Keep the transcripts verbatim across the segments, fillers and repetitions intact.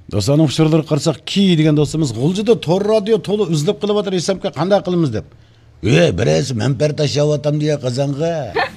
Dostlarning uchurlarga qarasak, ki degan do'stimiz G'uljida to'r radio to'la uzilib qilyapti desam-ki, qanday qilamiz deb. "Ey, birasi manbar tashlayaptam deya qazanqa."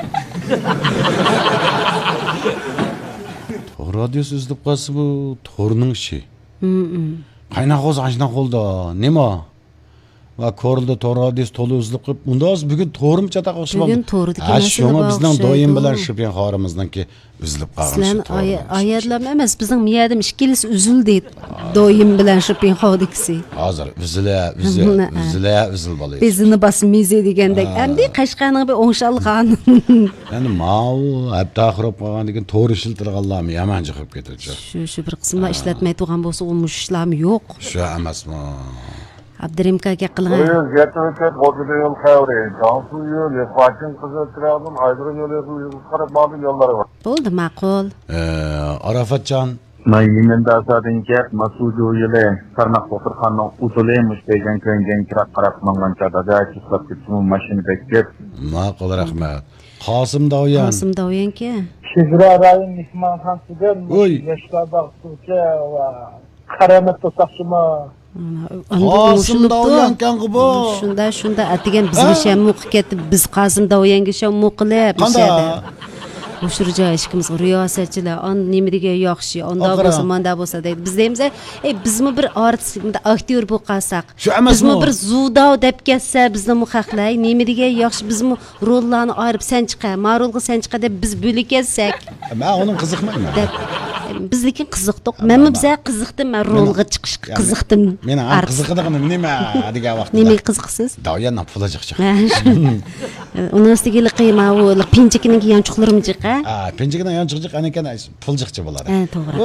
To'r radiosi uzilib qolsa bu to'rning ishi. Qaynoq o'z ajna qo'lda. Nima? Va ko'rildi to'r radiosi to'la uzilib qilib, unda biz bugun to'rim chatoq o'xshab. Bugun to'rdagi masala bor. Bizning doim bilan shibgan xorimizningki uzilib qolgan. Sizlar oyatlar emas, bizning miyadim ikkalisi uzildi. Doim bilan shibgan xodiksi. Hozir uzila, uzila, uzila, uzil bo'ladi. Bizini basmizi degandek, endi Qashqarning bir o'ngshalgan. Endi mau, hafta xirib qolgan degan to'g'ri ishiltirganlarmi yomon chiqib ketadi. Shu shu bir qismlar ishlatmay turgan bo'lsa, u mushishlarmi yo'q. Shu emasmi? Abdurim kaka qilgan. Yetmeket G'uljida yo'l xavri, Jonsu yo'l, Fakin qizil tirag'im, Aydın yo'li qarab borib yo'llari bor. Bo'ldi, ma'qul. Arafatjon Men yimenda asadin gap Masudu yo'li Sarnaq Botirxonning usuliymiş degan ko'ngan kirab qarab mangan chadada chiqib ketdim mashina bekib. Ma'qul, rahmat. Qosim Doyan. Qosim Doyanki. Shizra rayon mehmonxonasidan yoshlar bag'chisi va qaramat to'saqchimi Qosim Doyan kan bu. Shunda shunda atigan bizga shamuq ketib, biz Qosim Doyanga shamuq qilib ishadi. O'shir joy ishimiz riyosatchilar, on nima degan yaxshi, onda bo'lsa, manda bo'lsa deydi. Biz deymiz, ey bizmi bir artist, aktyor bo'lib qolsak, bizmi bir zudav deb ketsa, bizni muhaqlar, nima degan yaxshi, bizmi rollarni ayirib sen chiqa, ma'rulga sen chiqa deb biz bo'lib ketsak. Men uning qiziqmayman. Biz lekin qiziqdik. Men bizga qiziqdim, men rolga chiqishga qiziqdim. Men qiziqdigim nima degan vaqtda. Nima qiziqsiz? Doyandan pul chiqchiq. Uni ustiga qiyma u pinchikining yanchuqlarim chiqa. Ha, pinchikining yanchuq chiqqan ekan, pul chiqchi bo'ladi. Ha, to'g'ri.